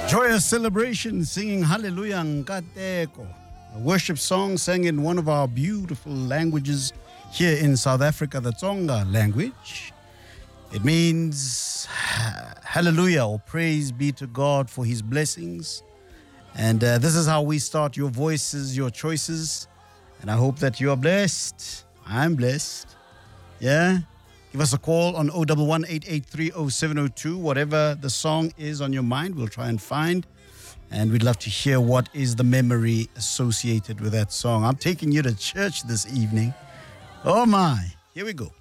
Joyous celebration, singing Hallelujah Nkateko, a worship song sang in one of our beautiful languages here in South Africa, the Tsonga language. It means hallelujah or praise be to God for his blessings. And this is how we start your voices, your choices. And I hope that you are blessed. I'm blessed. Yeah? Give us a call on 011-883-0702. Whatever the song is on your mind, we'll try and find. And we'd love to hear what is the memory associated with that song. I'm taking you to church this evening. Oh my. Here we go.